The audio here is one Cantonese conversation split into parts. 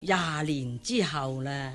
20年之後啦。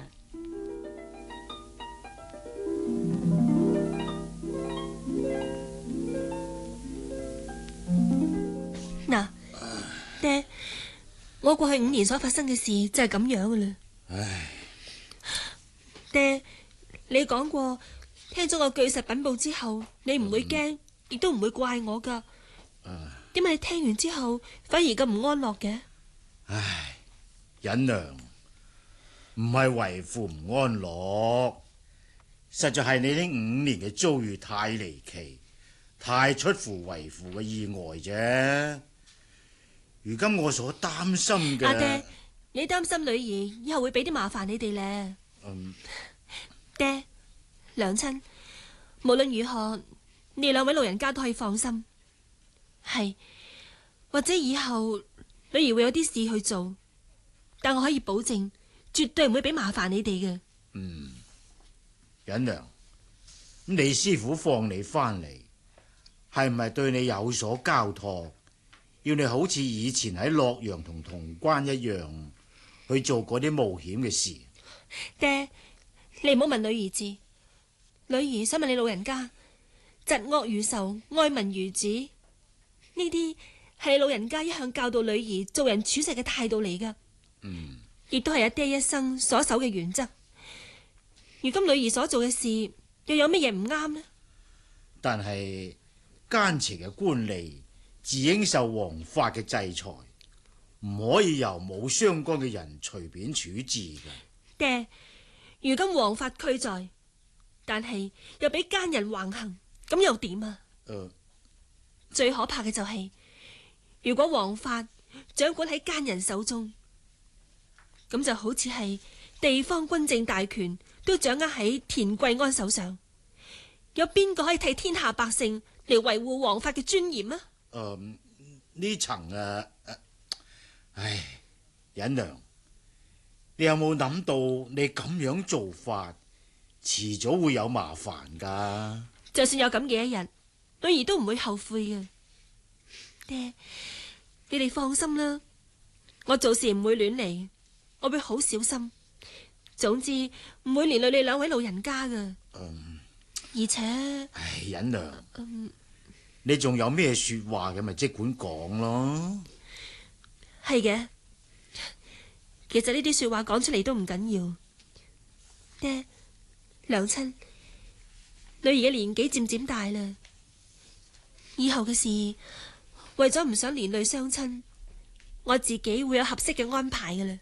嗱，爹，我過去5年所發生嘅事就係咁樣噶啦。 唉， 爹，你講過聽咗我據實稟報之後，你唔會驚，亦都唔會怪我噶。點解你聽完之後反而咁唔安樂嘅？ 唉，忍娘，唔係為父唔安樂，實在係你呢5年嘅遭遇太離奇，太出乎為父嘅意外啫。如今我所擔心嘅， 阿爹，你擔心女兒以後會俾啲麻煩你哋咧？爹，娘親，無論如何，你2位老人家都可以放心。係，或者以後女兒會有啲事去做，但我可以保證，絕對唔會俾麻煩你哋嘅。 忍娘，咁你師父放你翻嚟，係唔係對你有所交託？要你好似以前喺洛陽同潼關一樣去做嗰啲冒險嘅事？ 爹，你唔好問女兒字，女兒想問你老人家，疾惡如仇，愛民如子，呢啲係你老人家一向教導女兒做人處世嘅態度嚟噶。亦都係阿爹一生所守嘅原則。如今女兒所做嘅事又有乜嘢唔啱呢？ 但係奸邪嘅官吏自應受王法嘅制裁，唔可以由冇相干嘅人隨便處置嘅。 爹，如今王法俱在，但係又俾奸人橫行，咁又點啊？最可怕嘅就係，如果王法掌管喺奸人手中，咁就好似係地方軍政大權都掌握喺田貴安手上，有邊個可以替天下百姓嚟維護王法嘅尊嚴啊？ 呢層唉，忍娘，你有冇諗到你咁樣做法，遲早會有麻煩噶？ 就算有咁嘅一日，女兒都唔會後悔嘅。爹，你哋放心啦，我做事唔會亂嚟，我會好小心。總之唔會連累你2位老人家噶。而且， 唉，忍娘，你仲有咩說話嘅咪即管講咯。 係嘅，其實呢啲說話講出嚟都唔緊要。爹，娘親，女兒嘅年紀漸漸大啦，以後嘅事為咗唔想連累雙親，我自己會有合適嘅安排噶啦。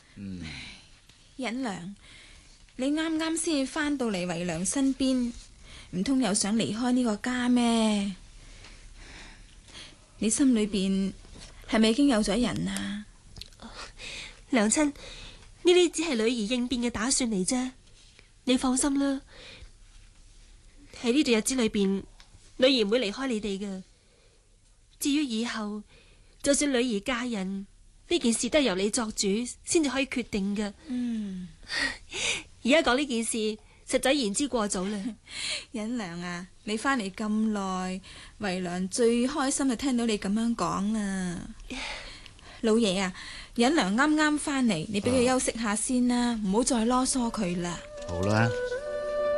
忍娘，你啱啱先翻到嚟為娘身邊，唔通又想離開呢個家咩？你心裏邊係咪已經有咗人啊？ 娘親，呢啲只係女兒應變嘅打算嚟啫，你放心啦。喺呢段日子裏邊，女兒唔會離開你哋嘅。至於以後，就算女兒嫁人，呢件事都係由你作主先至可以決定嘅。而家講呢件事，實在言之過早啦。 忍娘啊，你翻嚟咁耐，為娘最開心就聽到你咁樣講啊。老爺啊，忍娘啱啱翻嚟，你俾佢休息下先啦，唔好再囉嗦佢啦。 好啦。